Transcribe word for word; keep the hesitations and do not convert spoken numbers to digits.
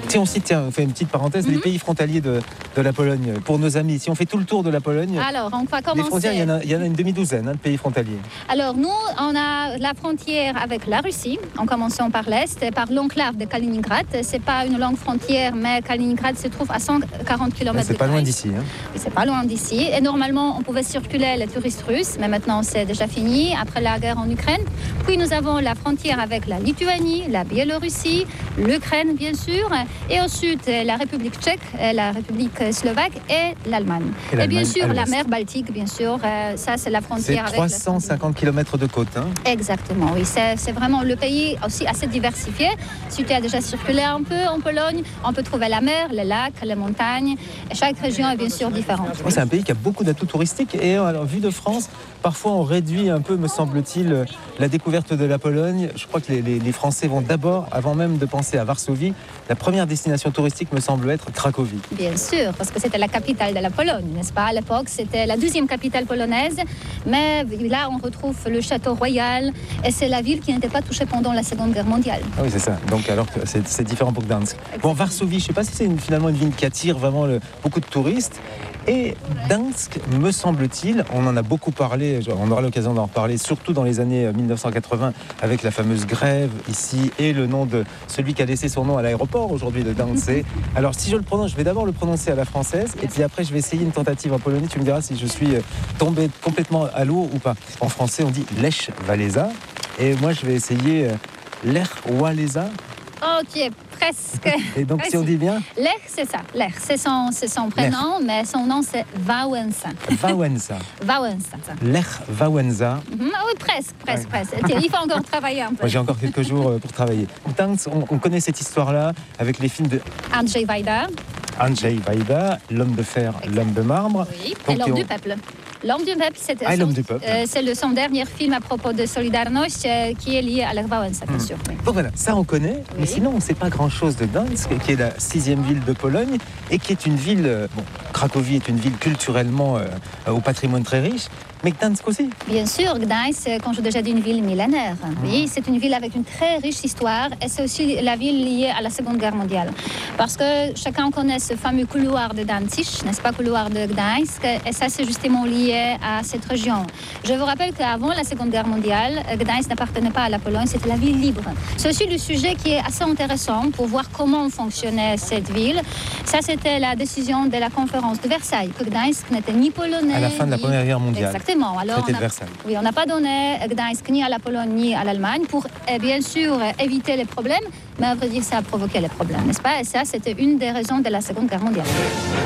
Si on cite, tiens, on fait une petite parenthèse, mm-hmm. les pays frontaliers de, de la Pologne, pour nos amis, si on fait tout le tour de la Pologne, alors, on va commencer. Les frontières, il y en a, il y en a une demi-douzaine hein, de pays frontaliers. Alors, nous, on a la frontière avec la Russie, en commençant par l'Est, par l'enclave de Kaliningrad. Ce n'est pas une longue frontière, mais Kaliningrad se trouve à cent quarante kilomètres c'est de pas loin d'ici. Hein. C'est pas loin d'ici. Et normalement, on pouvait circuler les touristes russes, mais maintenant, c'est déjà fini, après la guerre en Ukraine. Puis, nous avons la frontière avec la Lituanie, la Biélorussie, l'Ukraine, bien sûr, et ensuite la République tchèque, la République slovaque et l'Allemagne. Et, et bien sûr, la mer Baltique, bien sûr, euh, ça, c'est la frontière avec... C'est trois cent cinquante kilomètres de côte. Hein. Exactement, oui. C'est, c'est vraiment le pays aussi assez diversifié. Si tu as déjà circulé un peu en Pologne, on peut trouver la mer, les lacs, les montagnes. Et chaque région est bien sûr différente. Oui, c'est un pays qui a beaucoup d'atouts touristiques. Et alors, vu de France, parfois on réduit un peu, me semble-t-il, la découverte de la Pologne. Je crois que les, les, les Français vont d'abord, avant même de penser à Varsovie, la première destination touristique me semble être Cracovie. Bien sûr, parce que c'était la capitale de la Pologne, n'est-ce pas? À l'époque, c'était la deuxième capitale polonaise. Mais là, on retrouve le château royal. Et c'est la ville qui n'était pas touchée pendant la Seconde Guerre mondiale. Ah oui, c'est ça. Donc, alors que c'est, c'est différent pour Gdansk. Exactement. Bon, Varsovie, je ne sais pas si c'est une, finalement une ville qui attire vraiment le, beaucoup de touristes. Et Gdansk, me semble-t-il, on en a beaucoup parlé, on aura l'occasion d'en reparler, surtout dans les années mille neuf cent quatre-vingts, avec la fameuse grève ici, et le nom de celui qui a laissé son nom à l'aéroport aujourd'hui de Gdansk. Alors, si je le prononce, je vais d'abord le prononcer à la française, et puis après, je vais essayer une tentative en polonais. Tu me diras si je suis tombé complètement à l'eau ou pas. En français, on dit Lech Walesa, et moi, je vais essayer Lech Walesa. Ok, presque. Et donc, presque. Si on dit bien Lech, c'est ça. Lech, c'est son, c'est son prénom, Lech. Mais son nom, c'est Wałęsa. Wałęsa. Wałęsa. Lech Wałęsa. Mm-hmm. Ah oui, presque, presque, ouais. presque. Il faut encore travailler un peu. Moi, j'ai encore quelques jours pour travailler. Gdansk, on, on connaît cette histoire-là avec les films de Andrzej Wajda. Andrzej Wajda, l'homme de fer, exact. L'homme de marbre. Oui, donc, et l'homme on... du peuple. L'homme du peuple, c'est, ah, son, l'homme du peuple. Euh, c'est le, son dernier film à propos de Solidarność euh, qui est lié à Lech Wałęsa, bien mmh. sûr. Oui. Donc voilà, ça on connaît, oui. Mais sinon on ne sait pas grand-chose de Gdansk, qui est la sixième ville de Pologne et qui est une ville, euh, bon, Cracovie est une ville culturellement euh, au patrimoine très riche, mais Gdansk aussi. Bien sûr, Gdansk, comme je l'ai déjà dit, une ville millénaire. Mmh. Oui, c'est une ville avec une très riche histoire et c'est aussi la ville liée à la Seconde Guerre mondiale. Parce que chacun connaît ce fameux couloir de Danzig, n'est-ce pas, couloir de Gdansk, et ça c'est justement lié à cette région. Je vous rappelle qu'avant la Seconde Guerre mondiale, Gdansk n'appartenait pas à la Pologne, c'était la ville libre. C'est aussi le sujet qui est assez intéressant pour voir comment fonctionnait cette ville. Ça, c'était la décision de la conférence de Versailles, que Gdansk n'était ni polonais... À la fin de la Première Guerre mondiale. Exactement. Alors, c'était de Versailles. Oui, on n'a pas donné Gdansk ni à la Pologne ni à l'Allemagne pour, eh, bien sûr, éviter les problèmes, mais à vrai dire, ça a provoqué les problèmes, n'est-ce pas? Et ça, c'était une des raisons de la Seconde Guerre mondiale.